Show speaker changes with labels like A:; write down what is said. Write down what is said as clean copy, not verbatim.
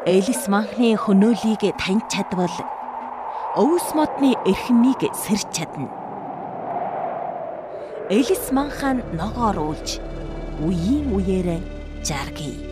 A: Элис манхны хөнөөлийг таньж чадвал өвс модны эрхмийг сэрж чадна. Элис манхан ногоор уулж үеийн үеэрээ жаргий.